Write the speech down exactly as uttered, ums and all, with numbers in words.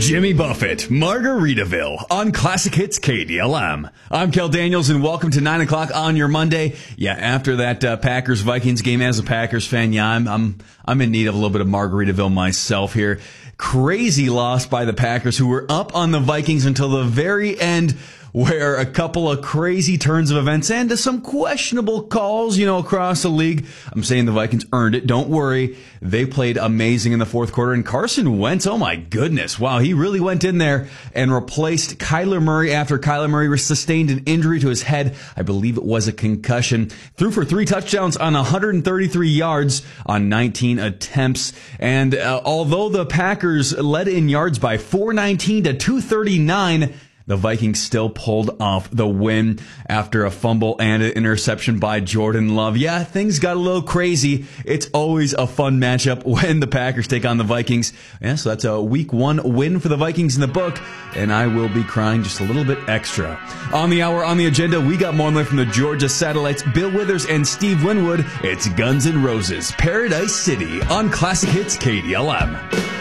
Jimmy Buffett, Margaritaville on Classic Hits K D L M. I'm Kel Daniels, and welcome to nine o'clock on your Monday. Yeah, after that uh, Packers-Vikings game, as a Packers fan, yeah, I'm, I'm, I'm in need of a little bit of Margaritaville myself here. Crazy loss by the Packers, who were up on the Vikings until the very end, where a couple of crazy turns of events and some questionable calls, you know, across the league. I'm saying the Vikings earned it. Don't worry. They played amazing in the fourth quarter. And Carson Wentz, oh my goodness. Wow, he really went in there and replaced Kyler Murray after Kyler Murray sustained an injury to his head. I believe it was a concussion. Threw for three touchdowns on one hundred thirty-three yards on nineteen attempts. And uh, although the Packers led in yards by four nineteen to two thirty-nine, the Vikings still pulled off the win after a fumble and an interception by Jordan Love. Yeah, things got a little crazy. It's always a fun matchup when the Packers take on the Vikings. Yeah, so that's a week one win for the Vikings in the book, and I will be crying just a little bit extra. On the hour, on the agenda, we got more from the Georgia Satellites, Bill Withers and Steve Winwood. It's Guns N' Roses, Paradise City on Classic Hits K D L M.